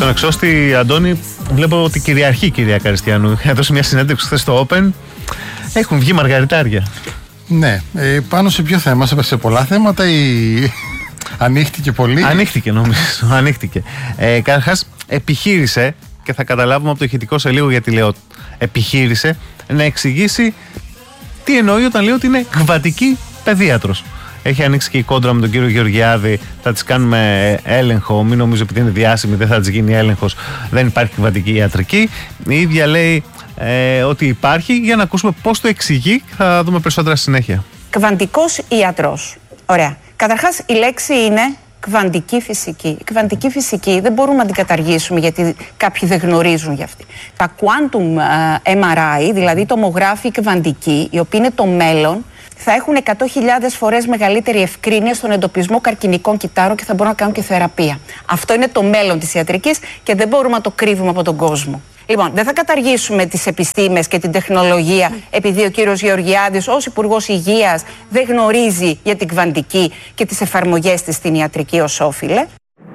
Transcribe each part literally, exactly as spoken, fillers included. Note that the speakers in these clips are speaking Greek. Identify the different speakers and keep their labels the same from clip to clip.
Speaker 1: Στον εξώστη, Αντώνη, βλέπω ότι κυριαρχεί η κυρία Καριστιανού. Έδωσε μια συνέντευξη χθες στο Open. Έχουν βγει μαργαριτάρια.
Speaker 2: Ναι, ε, πάνω σε ποιο θέμα, σε πολλά θέματα ή ανοίχτηκε πολύ?
Speaker 1: Ανοίχτηκε νομίζω, ανοίχτηκε. Ε, Καταρχάς επιχείρησε, και θα καταλάβουμε από το ηχητικό σε λίγο γιατί λέω επιχείρησε, να εξηγήσει τι εννοεί όταν λέει ότι είναι κβαντική παιδίατρος. Έχει ανοίξει και η κόντρα με τον κύριο Γεωργιάδη. Θα της κάνουμε έλεγχο. Μην νομίζω επειδή είναι διάσημη δεν θα της γίνει έλεγχος. Δεν υπάρχει κβαντική ιατρική. Η ίδια λέει ε, ότι υπάρχει. Για να ακούσουμε πώς το εξηγεί, θα δούμε περισσότερα συνέχεια.
Speaker 3: Κβαντικός ιατρός. Ωραία. Καταρχάς η λέξη είναι κβαντική φυσική. Η κβαντική φυσική δεν μπορούμε να την καταργήσουμε γιατί κάποιοι δεν γνωρίζουν για αυτή. Τα quantum εμ αρ άι, δηλαδή τομογράφοι κβαντικοί, οι οποίοι είναι το μέλλον, θα έχουν εκατό χιλιάδες φορές μεγαλύτερη ευκρίνεια στον εντοπισμό καρκινικών κυττάρων και θα μπορούν να κάνουν και θεραπεία. Αυτό είναι το μέλλον της ιατρικής και δεν μπορούμε να το κρύβουμε από τον κόσμο. Λοιπόν, δεν θα καταργήσουμε τις επιστήμες και την τεχνολογία επειδή ο κύριος Γεωργιάδης ως Υπουργός Υγείας δεν γνωρίζει για την κβαντική και τις εφαρμογές της στην ιατρική ως όφιλε.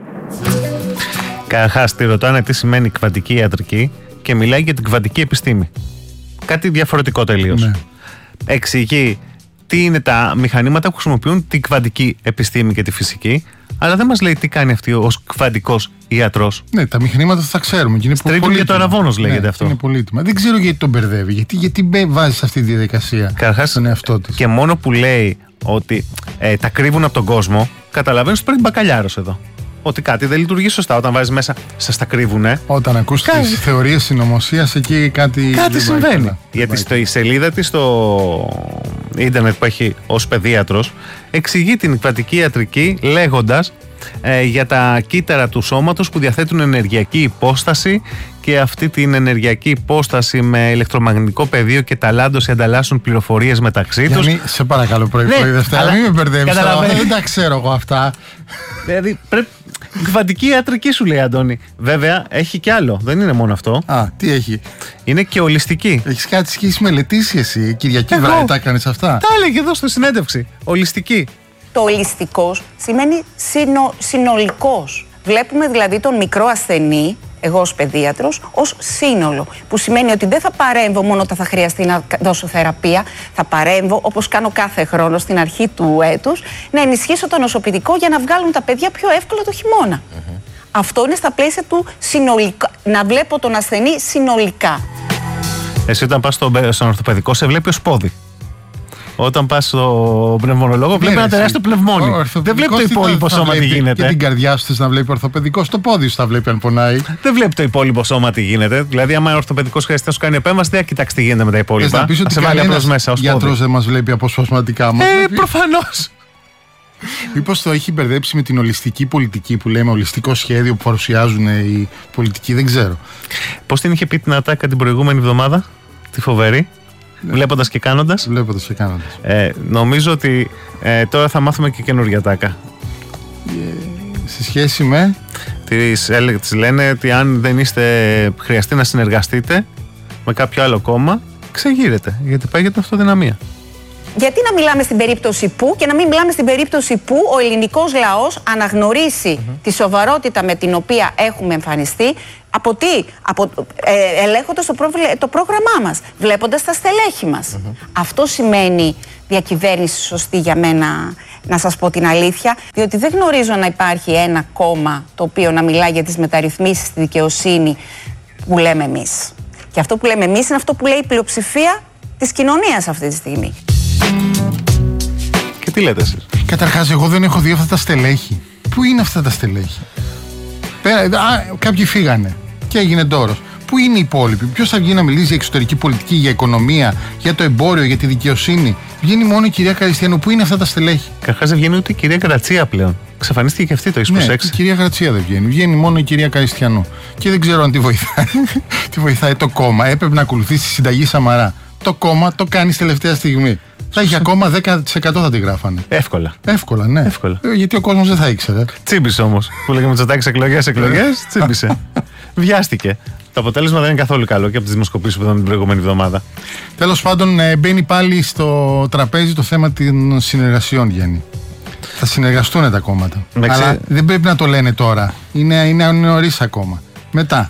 Speaker 1: Καταρχάς, τη ρωτάνε τι σημαίνει κβαντική ιατρική και μιλάει για την κβαντική επιστήμη. Κάτι διαφορετικό τελείως. Ναι. Εξηγεί τι είναι τα μηχανήματα που χρησιμοποιούν την κβαντική επιστήμη και τη φυσική, αλλά δεν μας λέει τι κάνει αυτή ως κβαντικός ιατρός.
Speaker 2: Ναι, τα μηχανήματα θα τα ξέρουμε.
Speaker 1: Στρίβουν και το αραβόνος λέγεται, ναι, αυτό.
Speaker 2: Είναι πολύτιμα. Δεν ξέρω γιατί τον μπερδεύει. Γιατί, γιατί βάζει σε αυτή τη διαδικασία τον εαυτό της.
Speaker 1: Και μόνο που λέει ότι ε, τα κρύβουν από τον κόσμο, καταλαβαίνεις ότι πρέπει μπακαλιάρος εδώ. Ότι κάτι δεν λειτουργεί σωστά. Όταν βάζεις μέσα, σας τα κρύβουνε.
Speaker 2: Όταν ακούς κάτι... τις θεωρίες συνωμοσίας, εκεί κάτι.
Speaker 1: Κάτι συμβαίνει. Πάει, γιατί στη σελίδα της στο ίντερνετ που έχει ως παιδίατρος, εξηγεί την κβαντική ιατρική λέγοντας ε, για τα κύτταρα του σώματος που διαθέτουν ενεργειακή υπόσταση και αυτή την ενεργειακή υπόσταση με ηλεκτρομαγνητικό πεδίο και ταλάντωση ανταλλάσσουν πληροφορίες μεταξύ τους.
Speaker 2: Γιάννη, σε παρακαλώ, πρωί πρωί Δευτέρα, μην με μπερδεύεις. Δεν τα ξέρω εγώ αυτά.
Speaker 1: Δηλαδή, πρέπει. Κβαντική ιατρική σου λέει, Αντώνη. Βέβαια, έχει κι άλλο. Δεν είναι μόνο αυτό.
Speaker 2: Α, τι έχει?
Speaker 1: Είναι και ολιστική.
Speaker 2: Έχεις κάτι σχέση με Λετήσια εσύ? Κυριακή βράδυ τα έκανες αυτά?
Speaker 1: Τα έλεγε εδώ στη συνέντευξη. Ολιστική.
Speaker 3: Το ολιστικός σημαίνει συνο, συνολικός. Βλέπουμε δηλαδή τον μικρό ασθενή, εγώ ως παιδίατρος, ως σύνολο. Που σημαίνει ότι δεν θα παρέμβω μόνο όταν θα χρειαστεί να δώσω θεραπεία. Θα παρέμβω, όπως κάνω κάθε χρόνο στην αρχή του έτους, να ενισχύσω το νοσοποιητικό για να βγάλουν τα παιδιά πιο εύκολα το χειμώνα. Mm-hmm. Αυτό είναι στα πλαίσια του συνολικά. Να βλέπω τον ασθενή συνολικά.
Speaker 1: Εσύ όταν πας στον ορθοπαιδικό σε βλέπει ως πόδι. Όταν πας στο πνευμονολόγο, βλέπει ένα τεράστιο πνευμόνι. Δεν βλέπει το υπόλοιπο σώμα τι γίνεται.
Speaker 2: Και την καρδιά σου θες να βλέπει ορθοπαιδικό, στο πόδι σου θα βλέπει αν πονάει.
Speaker 1: Δεν βλέπει το υπόλοιπο σώμα τι γίνεται. Δηλαδή, άμα ο ορθοπαιδικός χρειάζεται να σου κάνει επέμβαση, δεν θα κοιτάξει τι γίνεται με τα υπόλοιπα.
Speaker 2: Να πεις ότι κανένας γιατρός δεν μας βλέπει αποσπασματικά μας.
Speaker 1: Ε, προφανώς.
Speaker 2: Μήπως το έχει μπερδέψει με την ολιστική πολιτική που λέμε, ολιστικό σχέδιο που παρουσιάζουν οι πολιτικοί, δεν ξέρω.
Speaker 1: Πώς την είχε πει την ατάκα την προηγούμενη εβδομάδα, τη φοβερή? Βλέποντας και κάνοντας.
Speaker 2: Βλέποντας και κάνοντας.
Speaker 1: Ε, νομίζω ότι ε, τώρα θα μάθουμε και καινούργια τάκα.
Speaker 2: Ε, σε σχέση με.
Speaker 1: Τις, ε, τις λένε ότι αν δεν είστε χρειαστεί να συνεργαστείτε με κάποιο άλλο κόμμα, ξεγείρετε. Γιατί πάγεται αυτοδυναμία.
Speaker 3: Γιατί να μιλάμε στην περίπτωση που και να μην μιλάμε στην περίπτωση που ο ελληνικός λαός αναγνωρίσει mm-hmm. τη σοβαρότητα με την οποία έχουμε εμφανιστεί από τι, από, ε, ελέγχοντας το, το πρόγραμμά μας, βλέποντας τα στελέχη μας. Mm-hmm. Αυτό σημαίνει διακυβέρνηση σωστή για μένα, να σας πω την αλήθεια, διότι δεν γνωρίζω να υπάρχει ένα κόμμα το οποίο να μιλάει για τις μεταρρυθμίσεις στη δικαιοσύνη που λέμε εμείς. Και αυτό που λέμε εμείς είναι αυτό που λέει η πλειοψηφία της κοινωνίας αυτή τη στιγμή.
Speaker 1: Και τι λέτε εσείς?
Speaker 2: Καταρχάς, εγώ δεν έχω δει αυτά τα στελέχη. Πού είναι αυτά τα στελέχη? Πέρα, α, κάποιοι φύγανε και έγινε ντόρος. Πού είναι οι υπόλοιποι? Ποιος θα βγει να μιλήσει για εξωτερική πολιτική, για οικονομία, για το εμπόριο, για τη δικαιοσύνη? Βγαίνει μόνο η κυρία Καριστιανού. Πού είναι αυτά τα στελέχη?
Speaker 1: Καταρχάς δεν βγαίνει ούτε η κυρία Γρατσία πλέον. Ξαφανίστηκε και αυτή, το έχεις προσέξει?
Speaker 2: Ναι, η κυρία Γρατσία δεν βγαίνει. Βγαίνει μόνο η κυρία Καριστιανού. Και δεν ξέρω αν τη βοηθάει. Τη βοηθάει το κόμμα. Έπρεπε να ακολουθήσει τη συνταγή Σαμαρά. Το κόμμα το κάνει τελευταία στιγμή. Θα είχε ακόμα δέκα τοις εκατό θα τη γράφανε.
Speaker 1: Εύκολα.
Speaker 2: Εύκολα, ναι.
Speaker 1: Εύκολα.
Speaker 2: Ε, γιατί ο κόσμος δεν θα ήξερε.
Speaker 1: Τσίμπησε όμως. Που λέγαμε Μητσοτάκης εκλογές, εκλογές, τσίμπησε. Βιάστηκε. Το αποτέλεσμα δεν είναι καθόλου καλό και από τις δημοσκοπήσεις που είδαμε την προηγούμενη εβδομάδα. Τέλος πάντων, ε, μπαίνει πάλι στο τραπέζι το θέμα των συνεργασιών, Γιάννη. Θα συνεργαστούν τα κόμματα. Μεταξύ... Αλλά δεν πρέπει να το λένε τώρα. Είναι, είναι νωρίς ακόμα.
Speaker 2: Μετά.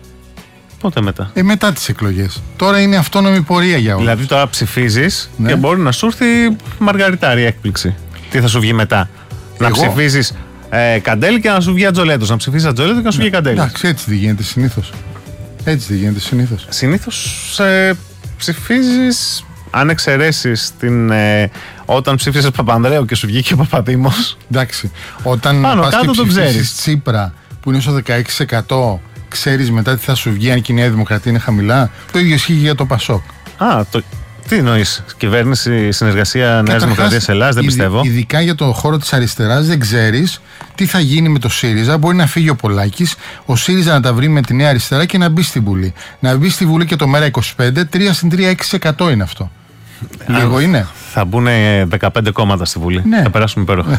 Speaker 1: Πότε μετά?
Speaker 2: Ε, μετά τις εκλογές. Τώρα είναι αυτόνομη πορεία για όλους.
Speaker 1: Δηλαδή τώρα ψηφίζεις
Speaker 2: ναι.
Speaker 1: και μπορεί να σου έρθει μαργαριτάρη έκπληξη. Τι θα σου βγει μετά?
Speaker 2: Εγώ?
Speaker 1: Να ψηφίζεις ε, Καντέλη και να σου βγει Ατζολέτος. Να ψηφίζεις Ατζολέτο και να σου βγει Καντέλη.
Speaker 2: Εντάξει, έτσι δεν γίνεται συνήθως. Έτσι δεν γίνεται συνήθως.
Speaker 1: Συνήθως ε, ψηφίζεις, αν εξαιρέσεις την, ε, όταν ψήφισες Παπανδρέου και σου βγήκε ο Παπαδήμος.
Speaker 2: Εντάξει, όταν
Speaker 1: πάνω
Speaker 2: πας
Speaker 1: κάτω
Speaker 2: και
Speaker 1: το
Speaker 2: ψηφίσεις
Speaker 1: ξέρεις.
Speaker 2: Τσίπρα που είναι στο δεκαέξι τοις εκατό, ξέρεις μετά τι θα σου βγει αν και η Νέα Δημοκρατία είναι χαμηλά. Το ίδιο ισχύει για το Πασόκ.
Speaker 1: Α, το, τι εννοείς? Κυβέρνηση, συνεργασία Νέας Δημοκρατίας Ελλάδας, δεν
Speaker 2: ειδι,
Speaker 1: πιστεύω.
Speaker 2: Ειδικά για το χώρο της αριστεράς δεν ξέρεις τι θα γίνει με το ΣΥΡΙΖΑ. Μπορεί να φύγει ο Πολάκης, ο ΣΥΡΙΖΑ να τα βρει με τη Νέα Αριστερά και να μπει στη Βουλή. Να μπει στη Βουλή και το Μέρα είκοσι πέντε, τρία συν τρία, έξι τοις εκατό είναι αυτό. Λίγο είναι.
Speaker 1: Θα μπουν δεκαπέντε κόμματα στη Βουλή.
Speaker 2: Ναι.
Speaker 1: Θα περάσουμε υπέροχα.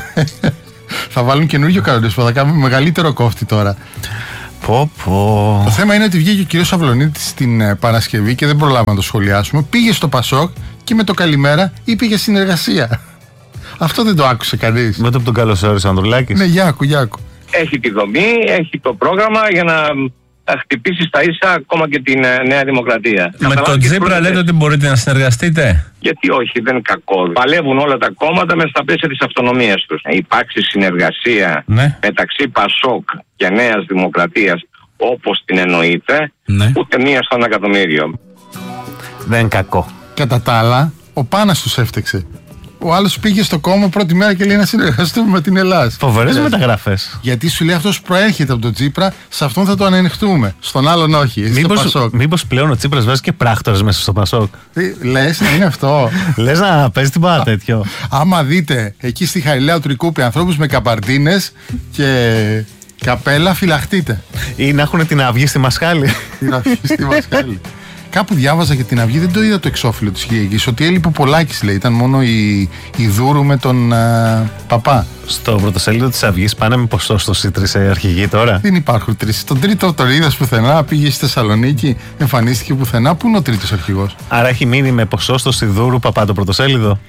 Speaker 2: Θα βάλουν καινούργιο κανονισμό, θα κάνουμε μεγαλύτερο κόφτη τώρα.
Speaker 1: Πω, πω.
Speaker 2: Το θέμα είναι ότι βγήκε ο κύριος Αυλωνίτης την ε, Παρασκευή και δεν προλάβαμε να το σχολιάσουμε. Πήγε στο Πασόκ και με το καλημέρα είπε για συνεργασία. Αυτό δεν το άκουσε κανείς.
Speaker 1: Με το που τον καλωσόρισε ο Ανδρουλάκης.
Speaker 2: Ναι, Γιάκου, Γιάκου.
Speaker 4: Έχει τη δομή, έχει το πρόγραμμα για να θα χτυπήσει στα ίσα ακόμα και την ε, Νέα Δημοκρατία.
Speaker 5: Με τον Τσίπρα λέτε ότι μπορείτε να συνεργαστείτε?
Speaker 4: Γιατί όχι, δεν είναι κακό. Παλεύουν όλα τα κόμματα μέσα στα πλαίσια της αυτονομίας τους. Να υπάρξει συνεργασία
Speaker 5: ναι.
Speaker 4: μεταξύ Πασόκ και Νέας Δημοκρατίας όπως την εννοείται,
Speaker 5: ναι.
Speaker 4: ούτε μία στο ένα εκατομμύριο.
Speaker 1: Δεν είναι κακό.
Speaker 2: Κατά τα άλλα, ο Πάνας τους έφτεξε. Ο άλλος πήγε στο κόμμα πρώτη μέρα και λέει να συνεργαστούμε με την Ελλάδα.
Speaker 1: Φοβερές μεταγραφές.
Speaker 2: Γιατί σου λέει αυτός προέρχεται από τον Τσίπρα, σε αυτόν θα το ανενεχτούμε. Στον άλλον όχι.
Speaker 1: Μήπως,
Speaker 2: στο Πασόκ.
Speaker 1: μήπως πλέον ο Τσίπρας βάζει και πράκτορες μέσα στο Πασόκ.
Speaker 2: Λες να είναι αυτό.
Speaker 1: Λες να παίζει την πάρα τέτοιο.
Speaker 2: Άμα δείτε εκεί στη Χαριλάου Τρικούπη ανθρώπους με καπαρντίνες και καπέλα, φυλαχτείτε.
Speaker 1: Ή να έχουν την αυγή στη Μασχάλη.
Speaker 2: Την αυγή στη Μασχάλη. Κάπου διάβαζα για την αυγή, δεν το είδα το εξώφυλλο της Κυριακής, ότι έλειπε ο Πολάκης, λέει. Ήταν μόνο η, η Δούρου με τον α, Παπά.
Speaker 1: Στο πρωτοσέλιδο της Αυγής πάνε με ποσόστοση τρεις αρχηγοί τώρα.
Speaker 2: Δεν υπάρχουν τρεις. Τον τρίτο τον είδες πουθενά, πήγε στη Θεσσαλονίκη, εμφανίστηκε πουθενά. Πού είναι ο τρίτος αρχηγός?
Speaker 1: Άρα έχει μείνει με ποσόστοση Δούρου Παπά το πρωτοσέλιδο.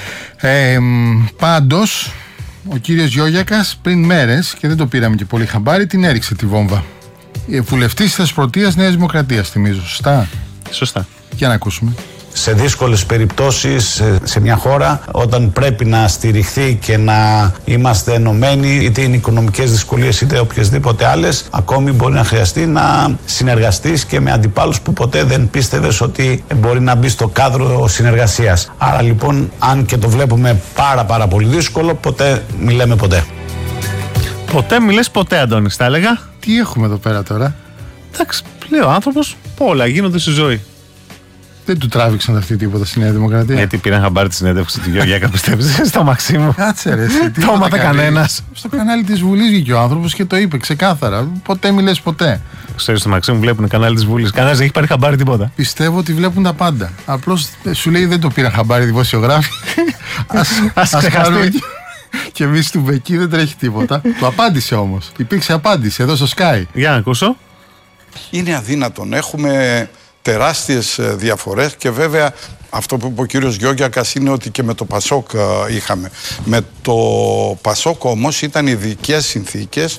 Speaker 2: Ε, πάντως, ο κύριος Γιώγιακας πριν μέρες, και δεν το πήραμε και πολύ χαμπάρι, την έριξε τη βόμβα. Βουλευτής της Θεσπρωτείας Νέας Δημοκρατίας, θυμίζω. Σωστά.
Speaker 1: Σωστά.
Speaker 2: Για να ακούσουμε.
Speaker 6: Σε δύσκολες περιπτώσεις σε μια χώρα, όταν πρέπει να στηριχθεί και να είμαστε ενωμένοι, είτε είναι οικονομικές δυσκολίες είτε οποιασδήποτε άλλες, ακόμη μπορεί να χρειαστεί να συνεργαστείς και με αντιπάλους που ποτέ δεν πίστευες ότι μπορεί να μπει στο κάδρο συνεργασίας. Άρα λοιπόν, αν και το βλέπουμε πάρα πάρα πολύ δύσκολο, ποτέ μη λέμε ποτέ.
Speaker 1: Ποτέ μιλες ποτέ, Αντώνη, θα έλεγα.
Speaker 2: Τι έχουμε εδώ πέρα τώρα?
Speaker 1: Εντάξει, λέει ο άνθρωπος, όλα γίνονται στη ζωή.
Speaker 2: Δεν του τράβηξαν αυτή τίποτα στη Νέα Δημοκρατία.
Speaker 1: Γιατί πήραν χαμπάρι τη συνέντευξη του Γεωργιάκα, πιστεύεις, στο Μαξίμου.
Speaker 2: Κάτσε ρε.
Speaker 1: Το έμαθε κανένας.
Speaker 2: Στο κανάλι της Βουλής βγήκε ο άνθρωπος και το είπε ξεκάθαρα. Ποτέ μιλες ποτέ.
Speaker 1: Ξέρεις, στο Μαξίμου βλέπουν κανάλι της Βουλής. Κανένας δεν έχει πάρει χαμπάρι τίποτα.
Speaker 2: Πιστεύω ότι βλέπουν τα πάντα. Απλώς σου λέει δεν το πήραν χαμπάρι δημοσιογράφοι. Ας ξεχάσουμε. Και εμείς του Μπεκί δεν τρέχει τίποτα. Του απάντησε όμως. Υπήρξε απάντηση εδώ στο Sky.
Speaker 1: Για να ακούσω.
Speaker 7: Είναι αδύνατον. Έχουμε τεράστιες διαφορές και βέβαια αυτό που είπε ο κύριος Γιώργιακας είναι ότι και με το Πασόκ είχαμε. Με το Πασόκ όμως ήταν ειδικές συνθήκες.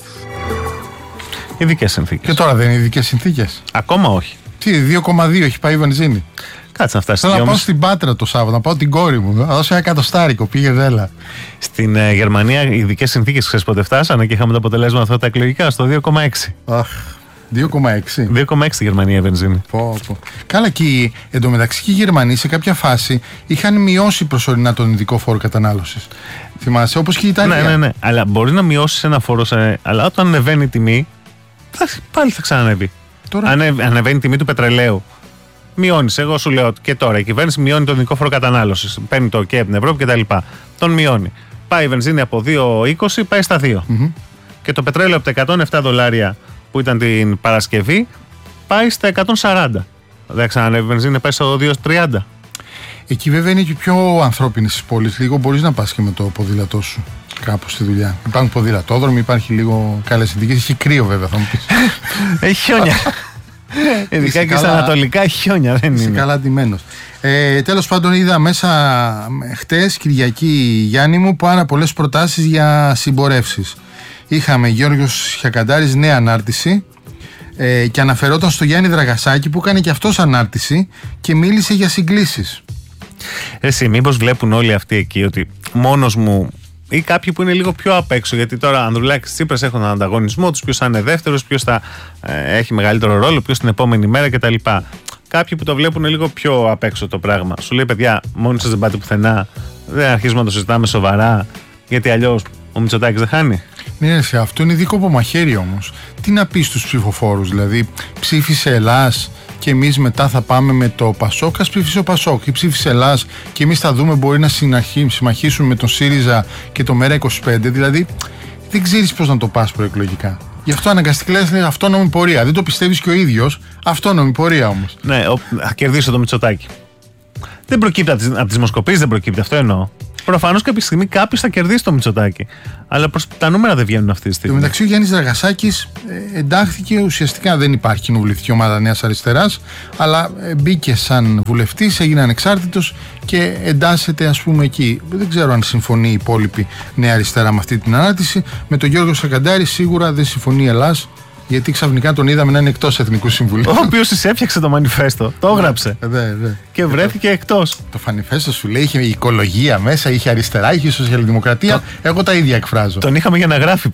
Speaker 1: Ειδικές συνθήκες.
Speaker 2: Και τώρα δεν είναι ειδικές συνθήκες?
Speaker 1: Ακόμα όχι.
Speaker 2: Τι, δύο κόμμα δύο έχει πάει η βενζίνη.
Speaker 1: Κάτσε να φτάσει.
Speaker 2: Θέλω να πάω στην Πάτρα το Σάββατο, να πάω την κόρη μου. Να δώσω ένα εκατοστάρικο, πήγε έλα.
Speaker 1: Στην ε, Γερμανία οι ειδικές συνθήκες ξέρεις πότε φτάσανε και είχαμε τα αποτελέσματα αυτά τα εκλογικά στο δύο κόμμα έξι.
Speaker 2: Αχ, δύο κόμμα έξι.
Speaker 1: δύο κόμμα έξι στη Γερμανία η βενζίνη.
Speaker 2: Πω, πω. Καλά, και εντωμεταξύ και οι Γερμανοί σε κάποια φάση είχαν μειώσει προσωρινά τον ειδικό φόρο κατανάλωσης. Θυμάσαι, όπως και η Ιταλία.
Speaker 1: Ναι, ναι, ναι. Αλλά μπορεί να μειώσει ένα φόρο, σε... αλλά όταν ανεβαίνει η τιμή, θα... πάλι θα ξανανεύει.
Speaker 2: Τώρα...
Speaker 1: Ανε... Ανεβαίνει η τιμή του πετρελαίου. Μειώνει. Εγώ σου λέω και τώρα η κυβέρνηση μειώνει τον ειδικό φόρο κατανάλωσης. Παίρνει το και από την Ευρώπη κτλ. Τον μειώνει. Πάει η βενζίνη από δύο είκοσι, πάει στα δύο. Mm-hmm. Και το πετρέλαιο από τα εκατόν επτά δολάρια που ήταν την Παρασκευή πάει στα εκατόν σαράντα. Δεν ξανανεύει η βενζίνη, πάει στο δύο τριάντα.
Speaker 2: Εκεί βέβαια είναι και πιο ανθρώπινες στις πόλεις. Λίγο μπορείς να πας και με το ποδήλατό σου κάπου στη δουλειά. Υπάρχουν ποδηλατόδρομοι, υπάρχει λίγο καλές συνθήκες. Έχει κρύο βέβαια, θα μου πεις.
Speaker 1: Έχει χιόνια. Ειδικά και καλά... στα ανατολικά έχει χιόνια, δεν είναι.
Speaker 2: Είσαι καλά ντυμένος. Ε, τέλος πάντων, είδα μέσα χτες, Κυριακή Γιάννη μου, πάρα πολλές προτάσεις για συμπορεύσεις. Είχαμε Γιώργος Χιακαντάρης, νέα ανάρτηση. Ε, και αναφερόταν στο Γιάννη Δραγασάκη που έκανε και αυτός ανάρτηση και μίλησε για συγκλήσεις.
Speaker 1: Εσύ, μήπως βλέπουν όλοι αυτοί εκεί ότι μόνος μου, ή κάποιοι που είναι λίγο πιο απ' έξω, γιατί τώρα Ανδρουλάκης, Τσίπρας έχουν τον ανταγωνισμό τους, ποιος θα είναι δεύτερος, ποιος θα ε, έχει μεγαλύτερο ρόλο, ποιος την επόμενη μέρα κτλ. Κάποιοι που το βλέπουν λίγο πιο απ' έξω το πράγμα. Σου λέει, παιδιά, μόνοι σας δεν πάτε πουθενά, δεν αρχίζουμε να το συζητάμε σοβαρά, γιατί αλλιώς ο Μητσοτάκης δεν χάνει.
Speaker 2: Ναι, σε αυτό είναι δίκοπο από μαχαίρι όμως. Τι να πει στους ψηφοφόρους, δηλαδή ψήφισε Ελλάς και εμείς μετά θα πάμε με το Πασόκ, ας ψήφισε ο Πασόκ, ή ψήφισε Ελλάς και εμείς θα δούμε μπορεί να συμμαχίσουν με τον ΣΥΡΙΖΑ και το ΜΕΡΑ είκοσι πέντε, δηλαδή δεν ξέρεις πώς να το πας προεκλογικά. Γι' αυτό αναγκαστικά λες αυτόνομη πορεία. Δεν το πιστεύεις και ο ίδιος, αυτόνομη πορεία όμως.
Speaker 1: Ναι, θα κερδίσω το Μητσοτάκη. Δεν προκύπτει από τις, από τις δημοσκοπήσεις, δεν προκύπτει, αυτό εννοώ. Προφανώς κάποια στιγμή κάποιος θα κερδίσει το Μητσοτάκη. Αλλά προς τα νούμερα δεν βγαίνουν αυτή τη στιγμή.
Speaker 2: Το μεταξύ, ο Γιάννης Δραγασάκης ε, εντάχθηκε, ουσιαστικά δεν υπάρχει κοινοβουλευτική ομάδα Νέας Αριστεράς, αλλά ε, μπήκε σαν βουλευτής, έγινε ανεξάρτητος και εντάσσεται, ας πούμε, εκεί. Δεν ξέρω αν συμφωνεί η υπόλοιπη Νέα Αριστερά με αυτή την ανάρτηση. Με τον Γιώργο Σακαντάρη σίγουρα δεν συμφωνεί η Ελλάς. Γιατί ξαφνικά τον είδαμε να είναι εκτός Εθνικού Συμβουλίου.
Speaker 1: Ο οποίος έφτιαξε το μανιφέστο, το έγραψε.
Speaker 2: Δε, δε.
Speaker 1: Και βρέθηκε εκτός.
Speaker 2: Το μανιφέστο σου λέει είχε οικολογία μέσα, είχε αριστερά, είχε σοσιαλδημοκρατία. Το... Εγώ τα ίδια εκφράζω.
Speaker 1: Τον είχαμε για να γράφει.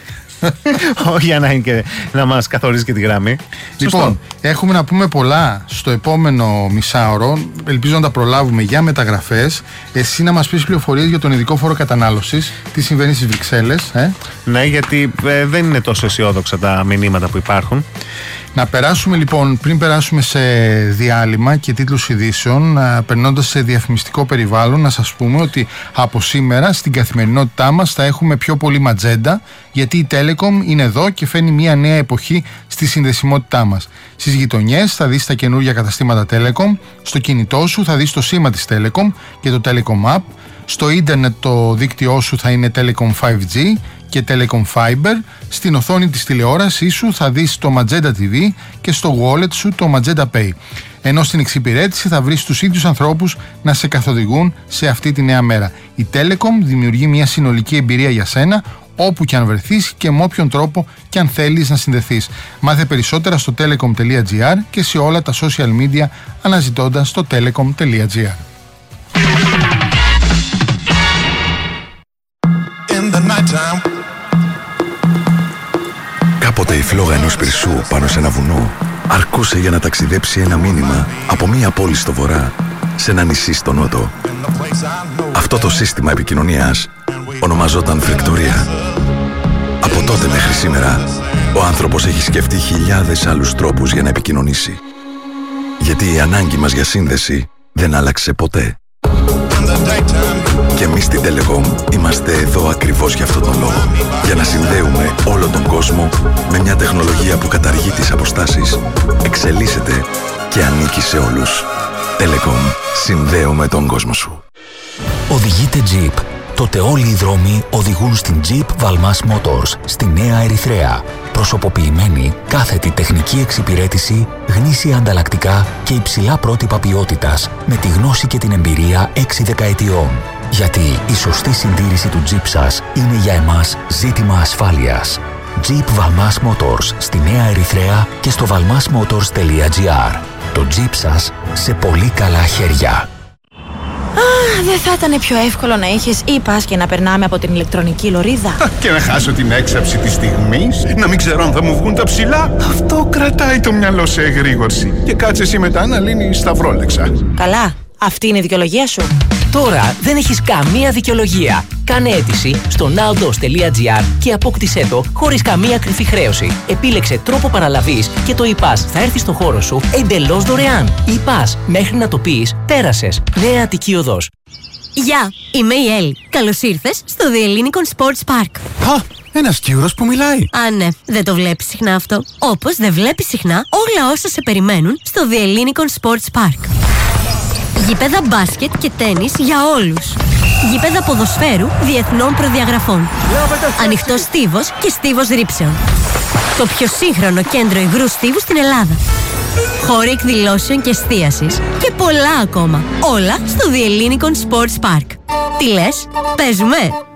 Speaker 1: Όχι για να, είναι και, να μας καθορίζει και τη γραμμή.
Speaker 2: Λοιπόν, σωστό. Έχουμε να πούμε πολλά στο επόμενο μισάωρο. Ελπίζω να τα προλάβουμε για μεταγραφές. Εσύ να μας πεις πληροφορίες για τον ειδικό φόρο κατανάλωσης. Τι συμβαίνει στις Βρυξέλλες. Ε?
Speaker 1: Ναι, γιατί ε, δεν είναι τόσο αισιόδοξα τα μηνύματα που υπάρχουν.
Speaker 2: Να περάσουμε λοιπόν, πριν περάσουμε σε διάλειμμα και τίτλους ειδήσεων, περνώντας σε διαφημιστικό περιβάλλον, να σας πούμε ότι από σήμερα στην καθημερινότητά μας θα έχουμε πιο πολύ ματζέντα, γιατί η Telecom είναι εδώ και φέρνει μια νέα εποχή στη συνδεσιμότητά μας. Στις γειτονιές θα δεις τα καινούργια καταστήματα Telecom, στο κινητό σου θα δεις το σήμα της Telecom και το Telecom App, στο ίντερνετ το δίκτυό σου θα είναι Telecom φάιβ τζι και Telecom Fiber, στην οθόνη της τηλεόρασής σου θα δεις το Magenta τι βι και στο wallet σου το Magenta Pay. Ενώ στην εξυπηρέτηση θα βρεις τους ίδιους ανθρώπους να σε καθοδηγούν σε αυτή τη νέα μέρα. Η Telecom δημιουργεί μια συνολική εμπειρία για σένα, όπου και αν βρεθείς και με όποιον τρόπο και αν θέλεις να συνδεθείς. Μάθε περισσότερα στο telecom.gr και σε όλα τα social media αναζητώντας το telecom.gr.
Speaker 8: Κάποτε η φλόγα ενός πυρσού πάνω σε ένα βουνό αρκούσε για να ταξιδέψει ένα μήνυμα από μία πόλη στο βορρά σε ένα νησί στο νότο. Αυτό το σύστημα επικοινωνίας ονομαζόταν φρικτορία. Από τότε μέχρι σήμερα ο άνθρωπος έχει σκεφτεί χιλιάδες άλλους τρόπους για να επικοινωνήσει. Γιατί η ανάγκη μας για σύνδεση δεν άλλαξε ποτέ. Και εμείς στην Telecom είμαστε εδώ ακριβώς για αυτόν τον λόγο. Για να συνδέουμε όλο τον κόσμο με μια τεχνολογία που καταργεί τις αποστάσεις, εξελίσσεται και ανήκει σε όλους. Telecom. Συνδέουμε τον κόσμο σου.
Speaker 9: Οδηγείτε Jeep. Τότε όλοι οι δρόμοι οδηγούν στην Jeep Valmas Motors στη Νέα Ερυθρέα. Προσωποποιημένη, κάθετη τεχνική εξυπηρέτηση, γνήσια ανταλλακτικά και υψηλά πρότυπα ποιότητας με τη γνώση και την εμπειρία έξι δεκαετιών. Γιατί η σωστή συντήρηση του Jeep σας είναι για εμάς ζήτημα ασφάλειας. Jeep Valmas Motors στη Νέα Ερυθρέα και στο valmasmotors.gr. Το Jeep σας σε πολύ καλά χέρια.
Speaker 10: Α, δεν θα ήταν πιο εύκολο να είχες e-pass και να περνάμε από την ηλεκτρονική λωρίδα?
Speaker 11: Και να χάσω την έξαψη της στιγμής, να μην ξέρω αν θα μου βγουν τα ψηλά. Αυτό κρατάει το μυαλό σε εγρήγορση. Και κάτσε εσύ μετά να λύνεις σταυρόλεξα.
Speaker 10: Καλά, αυτή είναι η δικαιολογία σου.
Speaker 12: Τώρα δεν έχεις καμία δικαιολογία. Κάνε αίτηση στο nowdos.gr και απόκτησέ το χωρίς καμία κρυφή χρέωση. Επίλεξε τρόπο παραλαβής και το e-pass θα έρθει στο χώρο σου εντελώς δωρεάν. e-pass, μέχρι να το πεις, πέρασες. Νέα Αττική Οδός.
Speaker 13: Γεια, είμαι η Έλλη. Καλώς ήρθες στο The Ellinikon Sports Park.
Speaker 14: Α, ένας Κύρος που μιλάει.
Speaker 13: Α, ναι, δεν το βλέπεις συχνά αυτό. Όπως δεν βλέπεις συχνά όλα όσα σε περιμένουν στο The Ellinikon Sports Park. Γήπεδα μπάσκετ και τένις για όλους. Γήπεδα ποδοσφαίρου διεθνών προδιαγραφών. Ανοιχτός στίβος και στίβος ρήψεων. Το πιο σύγχρονο κέντρο υγρού στίβου στην Ελλάδα. Χώροι εκδηλώσεων και εστίασης και πολλά ακόμα. Όλα στο The Ellinikon Sports Park. Τι λες, παίζουμε?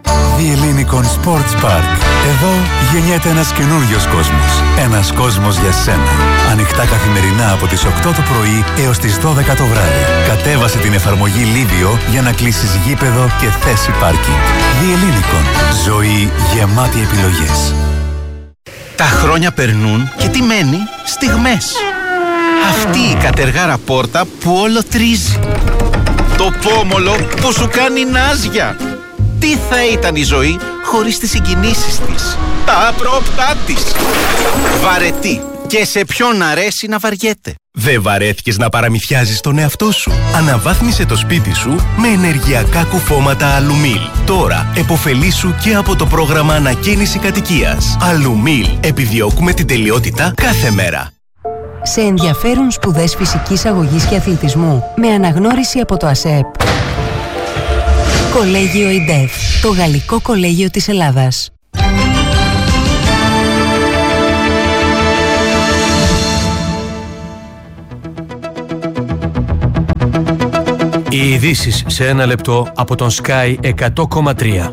Speaker 14: The Ellinikon Sports Park. Εδώ γεννιέται ένας καινούριος κόσμος. Ένας κόσμος για σένα. Ανοιχτά καθημερινά από τις οκτώ το πρωί έως τις δώδεκα το βράδυ. Κατέβασε την εφαρμογή Livio για να κλείσεις γήπεδο και θέση πάρκινγκ. The Ellinikon. Ζωή γεμάτη επιλογές.
Speaker 15: Τα χρόνια περνούν και τι μένει? Στιγμές. Αυτή η κατεργάρα πόρτα που όλο τρίζει. Το πόμολο που σου κάνει νάζια. Τι θα ήταν η ζωή χωρίς τις συγκινήσεις της, τα απρόπτά της. Βαρετή. Και σε ποιον αρέσει να βαριέται.
Speaker 16: Δεν βαρέθηκες να παραμυθιάζεις τον εαυτό σου? Αναβάθμισε το σπίτι σου με ενεργειακά κουφώματα Αλουμίλ. Τώρα επωφελήσου και από το πρόγραμμα ανακαίνιση κατοικίας. Αλουμίλ. Επιδιώκουμε την τελειότητα κάθε μέρα.
Speaker 17: Σε ενδιαφέρουν σπουδές φυσικής αγωγής και αθλητισμού με αναγνώριση από το ΑΣΕΠ. Κολέγιο ΙΝΤΕΦ, το Γαλλικό Κολέγιο της Ελλάδας.
Speaker 18: Οι ειδήσεις σε ένα λεπτό από τον Sky εκατό κόμμα τρία.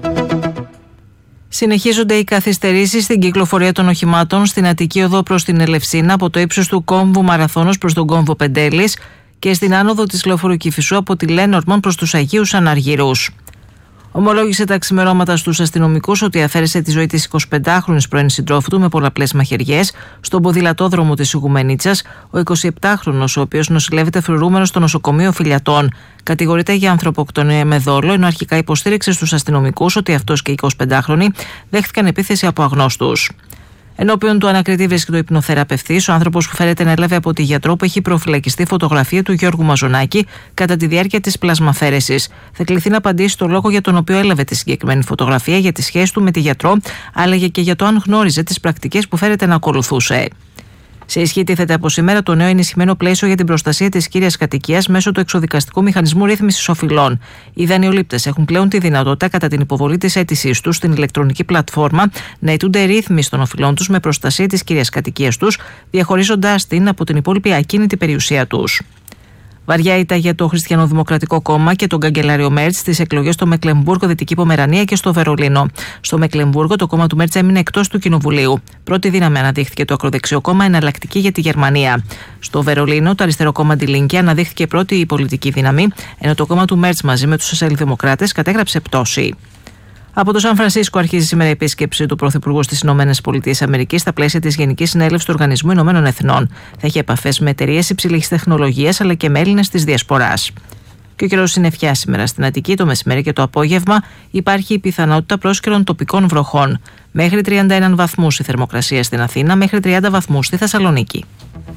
Speaker 19: Συνεχίζονται οι καθυστερήσεις στην κυκλοφορία των οχημάτων στην Αττική Οδό προς την Ελευσίνα από το ύψος του κόμβου Μαραθώνος προς τον κόμβο Πεντέλης και στην άνοδο της Λεωφορείου Κηφισού από τη Λένορμον προς τους Αγίους Αναργυρούς. Ομολόγησε τα ξημερώματα στους αστυνομικούς ότι αφαίρεσε τη ζωή της εικοσιπεντάχρονης πρώην συντρόφου του με πολλαπλές μαχαιριές στον ποδηλατόδρομο της Ιγουμενίτσας, ο εικοσιεπτάχρονος, ο οποίος νοσηλεύεται φρουρούμενος στο νοσοκομείο Φιλιατών. Κατηγορείται για ανθρωποκτονία με δόλο, ενώ αρχικά υποστήριξε στους αστυνομικούς ότι αυτός και οι εικοσιπεντάχρονοι δέχτηκαν επίθεση από αγνώστους. Ενώπιον του ανακριτή βρίσκεται ο υπνοθεραπευτής, ο άνθρωπος που φέρεται να έλαβε από τη γιατρό που έχει προφυλακιστεί φωτογραφία του Γιώργου Μαζονάκη κατά τη διάρκεια της πλασμαφαίρεσης. Θα κληθεί να απαντήσει το λόγο για τον οποίο έλαβε τη συγκεκριμένη φωτογραφία, για τη σχέση του με τη γιατρό, αλλά και για το αν γνώριζε τις πρακτικές που φέρεται να ακολουθούσε. Σε ισχύ τίθεται από σήμερα το νέο ενισχυμένο πλαίσιο για την προστασία της κύριας κατοικίας μέσω του εξοδικαστικού μηχανισμού ρύθμισης οφειλών. Οι δανειολήπτες έχουν πλέον τη δυνατότητα, κατά την υποβολή της αίτησής τους στην ηλεκτρονική πλατφόρμα, να αιτούνται ρύθμιση των οφειλών τους με προστασία της κύριας κατοικίας τους, διαχωρίζοντάς την από την υπόλοιπη ακίνητη περιουσία τους. Βαριά ήττα για το Χριστιανοδημοκρατικό Κόμμα και τον καγκελάριο Μέρτς στις εκλογές στο Μεκλεμβούργο, Δυτική Πομερανία και στο Βερολίνο. Στο Μεκλεμβούργο, το κόμμα του Μέρτς έμεινε εκτός του Κοινοβουλίου. Πρώτη δύναμη αναδείχθηκε το ακροδεξιό κόμμα Εναλλακτική για τη Γερμανία. Στο Βερολίνο, το αριστερό κόμμα Die Linke αναδείχθηκε πρώτη η πολιτική δύναμη, ενώ το κόμμα του Μέρτς μαζί με τους σοσιαλδημοκράτες κατέγραψε πτώση. Από το Σαν Φρανσίσκο αρχίζει σήμερα η επίσκεψη του Πρωθυπουργού στις ΗΠΑ στα πλαίσια της Γενικής Συνέλευσης του Οργανισμού Ηνωμένων Εθνών. Θα έχει επαφές με εταιρείες υψηλής τεχνολογίας αλλά και με Έλληνες της Διασποράς. Και ο καιρός συννεφιά σήμερα στην Αττική, το μεσημέρι και το απόγευμα υπάρχει η πιθανότητα πρόσκαιρων τοπικών βροχών. Μέχρι τριάντα ένα βαθμούς η θερμοκρασία στην Αθήνα, μέχρι τριάντα βαθμούς στη Θεσσαλονίκη.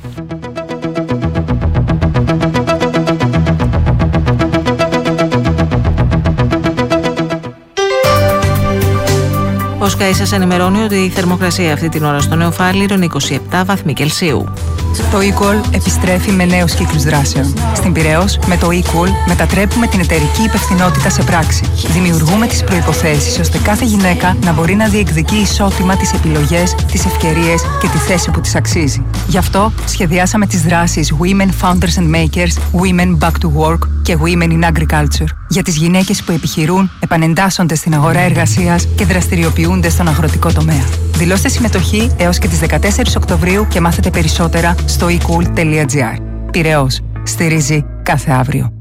Speaker 19: Ο Sky σας ενημερώνει ότι η θερμοκρασία αυτή την ώρα στο Νέο Φάληρο είναι είκοσι επτά βαθμοί Κελσίου.
Speaker 20: Το eCall επιστρέφει με νέους κύκλους δράσεων. Στην Πειραιώς, με το eCall μετατρέπουμε την εταιρική υπευθυνότητα σε πράξη. Δημιουργούμε τις προϋποθέσεις ώστε κάθε γυναίκα να μπορεί να διεκδικεί ισότιμα τις επιλογές, τις ευκαιρίες και τη θέση που της αξίζει. Γι' αυτό σχεδιάσαμε τις δράσεις Women Founders and Makers, Women Back to Work και Women in Agriculture. Για τις γυναίκες που επιχειρούν, επανεντάσσονται στην αγορά εργασίας και δραστηριοποιούνται στον αγροτικό τομέα. Δηλώστε συμμετοχή έως και τις δεκατέσσερις Οκτωβρίου και μάθετε περισσότερα στο e cool τελεία gr. Πειραιώς. Στηρίζει κάθε αύριο.